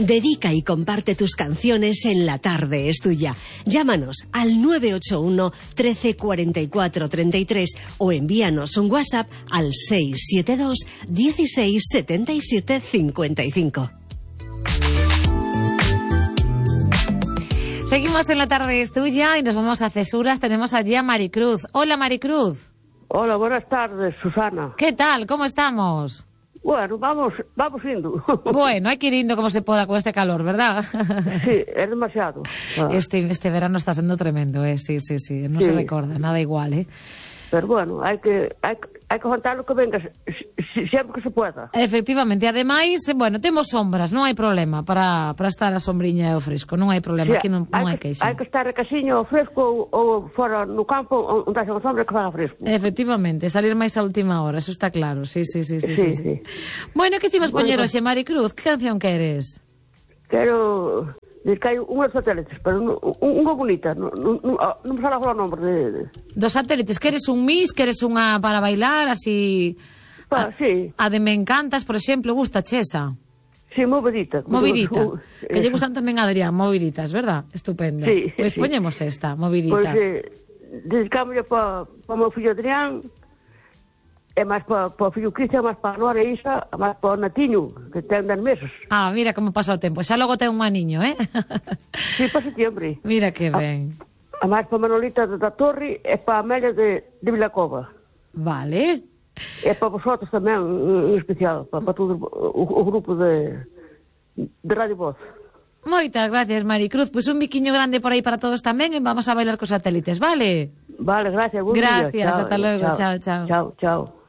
Dedica y comparte tus canciones en La Tarde es Tuya. Llámanos al 981 13 44 33 o envíanos un WhatsApp al 672 16 77 55. Seguimos en La Tarde es Tuya y nos vamos a Cesuras. Tenemos allí a Maricruz. Hola, Maricruz. Hola, buenas tardes, Susana. ¿Qué tal? ¿Cómo estamos? Bueno, vamos indo. Bueno, hay que ir indo como se pueda con este calor, ¿verdad? Sí, es demasiado. Este verano está siendo tremendo, sí. No se recuerda, nada igual, Pero bueno, hay que aguantar lo que venga, siempre que se pueda. Efectivamente, ademais, bueno, temos sombras, non hai problema para estar a sombriña e o fresco, non hai problema, aquí non hai queixa. Hai que estar a casiño ao fresco ou fora no campo onde haxa sombra que faga fresco. Efectivamente, salir máis a última hora, eso está claro, sí. Bueno, que chimos poñer hoxe, Maricruz? Que canción queres? Quero... Diz que hai unhas satélites, pero unha bonita, non me sale agora o nombre Dos satélites, queres un mix, queres unha para bailar, así... Sí. A de Me Encantas, por exemplo, gusta chesa. Sí, movidita. Movidita, que lle gustan tamén a Adrián, moviditas, verdad? Estupendo. Sí. Pois poñemos esta, movidita. Pois, dedicámoslle para o meu fillo Adrián, e máis para o fillo Cristian, máis para a Nora e Isa, máis para o Natiño, que ten 10 meses. Ah, mira como pasa o tempo. Xa logo ten un maniño, Sí, para setembro. Mira que ben. A máis para Manolita da Torre e para a Amelia de Vilacova. Vale. E para vosotros tamén, en especial, para todo o grupo de Radio Voz. Moitas gracias, Maricruz. Pois un biquiño grande por aí para todos tamén e vamos a bailar cos satélites, vale? Vale, gracias. Gracias, hasta logo. Chao. Chao.